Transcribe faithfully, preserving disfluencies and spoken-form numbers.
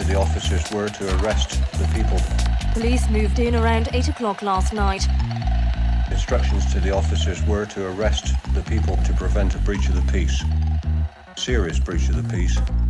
the officers were to arrest the people. Police moved in around eight o'clock last night. Instructions to the officers were to arrest the people to prevent a breach of the peace. Serious breach of the peace.